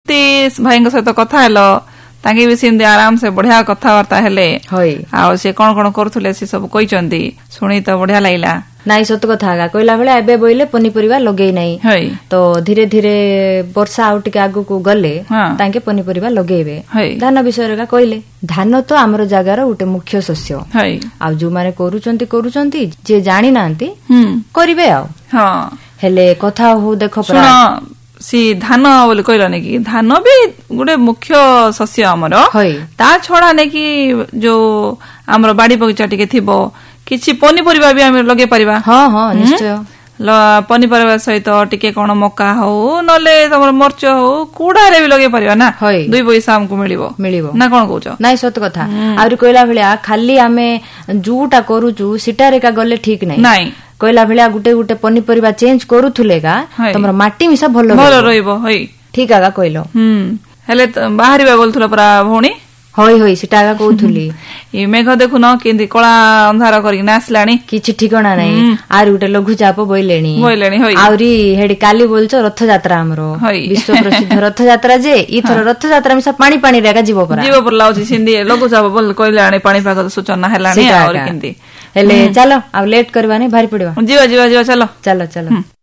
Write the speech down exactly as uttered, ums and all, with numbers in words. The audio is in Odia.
ଦୀପ୍ତି ଭାଇଙ୍କ ସହିତ କଥା ହେଲ ତାଙ୍କେ ବି ସେମିତି ଆରାମ ସେ ବଢିଆ କଥାବାର୍ତ୍ତା ହେଲେ ଆଉ ସେ କଣ କଣ କରୁଥିଲେ ସେ ସବୁ କହିଛନ୍ତି ଶୁଣି ତ ବଢିଆ ଲାଗିଲା। ନାଇଁ ସତ କଥା ଆଗା କହିଲା ଭଳିଆ ଏବେ ବୋଇଲେ ପନିପରିବା ଲଗେଇ ନାହିଁ ତ ଧୀରେ ଧୀରେ ବର୍ଷା ଆଉ ଟିକେ ଆଗକୁ ଗଲେ ତାଙ୍କେ ପନିପରିବା ଲଗେଇବେ। ଧାନ ବିଷୟରେ କହିଲେ ଧାନ ତ ଆମର ଜାଗାର ଗୋଟେ ମୁଖ୍ୟ ଶସ୍ୟ ଆଉ ଯୋଉମାନେ କରୁଛନ୍ତି କରୁଛନ୍ତି ଯିଏ ଜାଣିନାହାନ୍ତି କରିବେ ଆଉ ହେଲେ କଥା ହଉ ଦେଖ ସି ଧାନ ବୋଲି କହିଲନି କି ଧାନ ବି ଗୋଟେ ମୁଖ୍ୟ ଶସ୍ୟ ଆମର ତା ଛଡା ନେଇକି ଯୋଉ ଆମର ବାଡି ବଗିଚା ଟିକେ ଥିବ କିଛି ପନିପରିବା ବି ଆମେ ଲଗେଇ ପାରିବା। ହଁ ହଁ ନିଶ୍ଚୟ ପନିପରିବା ସହିତ ଟିକେ କଣ ମକା ହଉ ନହେଲେ ତମର ମର୍ଚ ହଉ କୁଡାରେ ବି ଲଗେଇ ପାରିବା ନା ଦୁଇ ପଇସା ଆମକୁ ମିଳିବ ମିଳିବ ନା କଣ କହୁଛ? ନାଇଁ ସତ କଥା ଆହୁରି କହିଲା ଭଳିଆ ଖାଲି ଆମେ ଯୋଉଟା କରୁଛୁ ସେଟାରେ ଏକା ଗଲେ ଠିକ ନାହିଁ ନାଇଁ କହିଲା ଭଳିଆ ଗୋଟେ ଗୋଟେ ପନିପରିବା ଚେଞ୍ଜ କରୁଥିଲେ କା ତମର ମାଟି ମିଶା ଭଲ ଭଲ ରହିବ ଠିକ ଆଗା କହିଲ। ହେଲେ ବାହାରିବା ବୋଲୁଥିଲ ପରା ଭଉଣୀ? ହଇ ହଇ ସେଟା ଆଗା କହୁଥିଲି ଏ ମେଘ ଦେଖୁନ କେମିତି କଳା ଅନ୍ଧାର କରିକି ଆସିଲାଣି କିଛି ଠିକଣା ନାହିଁ ଆହୁରି ଗୋଟେ ଲଘୁଚାପ ବୋଇଲେଣି ଆହୁରି ହେଡି କାଲି ବୋଲଛ ରଥଯାତ୍ରା ଆମର ବିଶ୍ଵ ପ୍ରସିଦ୍ଧ ରଥଯାତ୍ରା ଯେ ଏଥର ରଥଯାତ୍ରା ମିଶା ପାଣି ପାଣିରେ ଏକା ଯିବ ପରା ଯିବ ପରା ଲାଗୁଛି ସେମିତି ଲଘୁଚାପ ବୋଲି କହିଲାଣି ପାଣିପାଗ ସୂଚନା ହେଲାଣି ଆହୁରି କେମିତି ହେଲେ ଚାଲ ଆଉ ଲେଟ୍ କରିବା ନାହିଁ ବାହାରି ପଡିବା ଯିବା ଯିବା ଯିବା ଚାଲ ଚାଲ ଚାଲ।